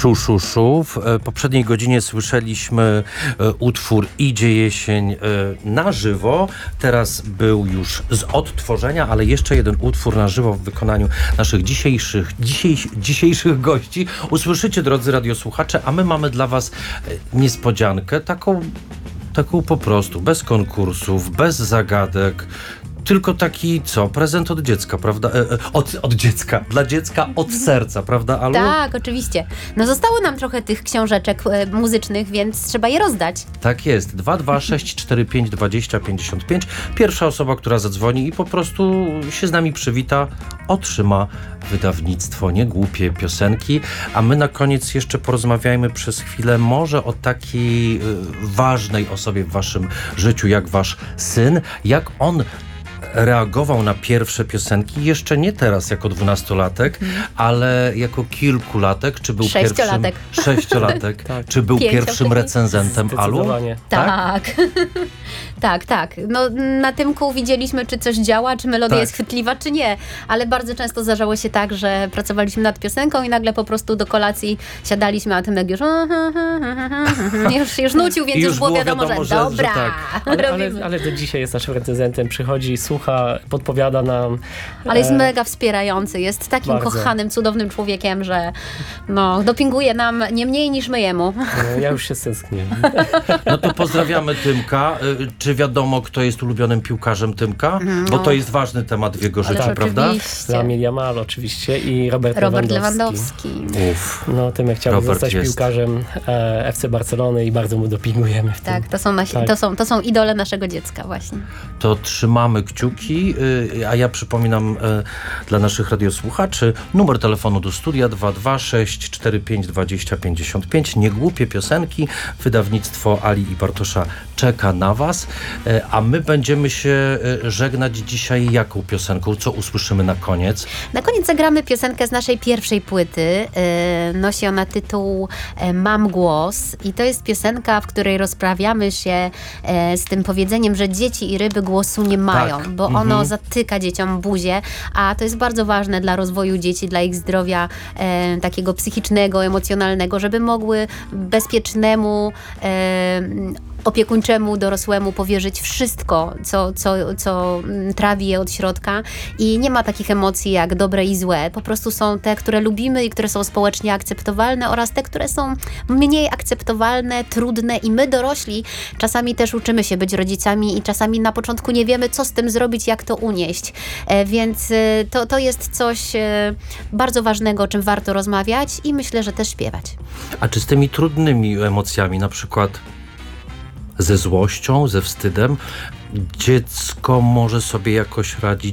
W poprzedniej godzinie słyszeliśmy utwór Idzie jesień na żywo. Teraz był już z odtworzenia, ale jeszcze jeden utwór na żywo w wykonaniu naszych dzisiejszych gości. Usłyszycie, drodzy radiosłuchacze, a my mamy dla was niespodziankę, taką po prostu, bez konkursów, bez zagadek. Tylko taki, prezent od dziecka, prawda? Od dziecka, dla dziecka, od serca, prawda, Alu? Tak, oczywiście. No zostało nam trochę tych książeczek muzycznych, więc trzeba je rozdać. Tak jest. 22645 20 55. Pierwsza osoba, która zadzwoni i po prostu się z nami przywita, otrzyma wydawnictwo Niegłupie piosenki. A my na koniec jeszcze porozmawiajmy przez chwilę może o takiej ważnej osobie w waszym życiu, jak wasz syn. Jak on reagował na pierwsze piosenki, jeszcze nie teraz jako 12-latek, ale jako kilkulatek, czy był Sześciolatek. Sześciolatek. Czy był pierwszym recenzentem Alu? Zdecydowanie. Tak. Tak. No na tym kół widzieliśmy, czy coś działa, czy melodia jest chwytliwa, czy nie. Ale bardzo często zdarzało się tak, że pracowaliśmy nad piosenką i nagle po prostu do kolacji siadaliśmy, a Tymek już nucił, więc już było wiadomo, że dobra. Ale do dzisiaj jest naszym recenzentem, przychodzi, słucha, podpowiada nam. Ale jest mega wspierający, jest takim bardzo kochanym, cudownym człowiekiem, że dopinguje nam nie mniej niż my jemu. No, ja już się stęsknię. No to pozdrawiamy Tymka. Czy wiadomo, kto jest ulubionym piłkarzem Tymka? Bo to jest ważny temat w jego życiu, prawda? Lamine Yamal oczywiście i Robert Lewandowski. No, Tymek chciałby zostać piłkarzem FC Barcelony i bardzo mu dopingujemy w tym. To są idole naszego dziecka właśnie. To trzymamy kciuki, a ja przypominam dla naszych radiosłuchaczy numer telefonu do studia 22645 20 55. Niegłupie piosenki. Wydawnictwo Ali i Bartosza czeka na was, a my będziemy się żegnać dzisiaj jaką piosenką? Co usłyszymy na koniec? Na koniec zagramy piosenkę z naszej pierwszej płyty. Nosi ona tytuł Mam głos i to jest piosenka, w której rozprawiamy się z tym powiedzeniem, że dzieci i ryby głosu nie mają, bo ono zatyka dzieciom buzię, a to jest bardzo ważne dla rozwoju dzieci, dla ich zdrowia takiego psychicznego, emocjonalnego, żeby mogły bezpiecznemu, opiekuńczemu dorosłemu powierzyć wszystko, co trawi je od środka i nie ma takich emocji jak dobre i złe. Po prostu są te, które lubimy i które są społecznie akceptowalne oraz te, które są mniej akceptowalne, trudne i my dorośli czasami też uczymy się być rodzicami i czasami na początku nie wiemy, co z tym zrobić, jak to unieść. Więc to jest coś bardzo ważnego, o czym warto rozmawiać i myślę, że też śpiewać. A czy z tymi trudnymi emocjami, na przykład ze złością, ze wstydem, dziecko może sobie jakoś radzić